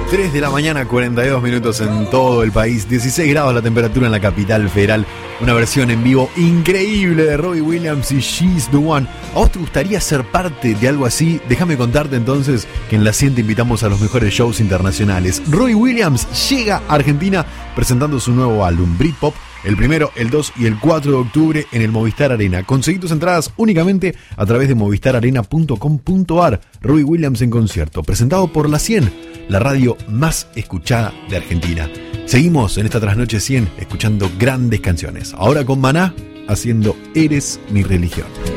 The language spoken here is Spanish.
3 de la mañana, 42 minutos en todo el país, 16 grados la temperatura en la capital federal. Una versión en vivo increíble de Robbie Williams y She's the One. ¿A vos te gustaría ser parte de algo así? Déjame contarte entonces que en La 100 te invitamos a los mejores shows internacionales. Robbie Williams llega a Argentina presentando su nuevo álbum, Britpop, el 1, el 2 y el 4 de octubre en el Movistar Arena. Conseguí tus entradas únicamente a través de movistararena.com.ar. Robbie Williams en concierto, presentado por La 100, la radio más escuchada de Argentina. Seguimos en esta trasnoche 100 escuchando grandes canciones. Ahora con Maná haciendo Eres mi religión.